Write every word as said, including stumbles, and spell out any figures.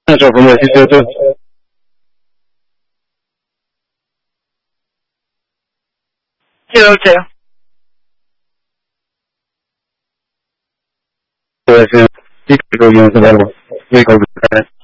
那首朋友其实就 Zero zero. puede ser sí, creo que no se largo. Voy a